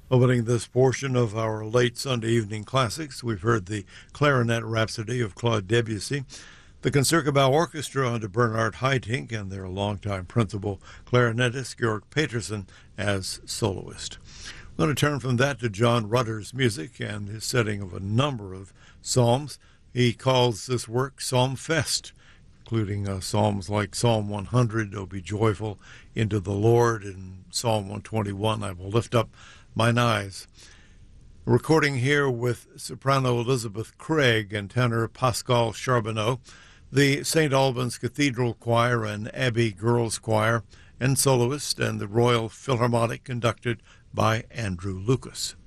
Opening this portion of our late Sunday evening classics, we've heard the Clarinet Rhapsody of Claude Debussy, the Concertgebouw Orchestra under Bernard Haitink and their longtime principal clarinetist Georg Peterson as soloist. I'm going to turn from that to John Rutter's music and his setting of a number of psalms. He calls this work Psalm Fest, including psalms like Psalm 100, O be joyful into the Lord, and Psalm 121, I will lift up mine eyes. Recording here with soprano Elizabeth Craig and tenor Pascal Charbonneau, the St. Albans Cathedral Choir and Abbey Girls Choir, and soloist and the Royal Philharmonic conducted by Andrew Lucas.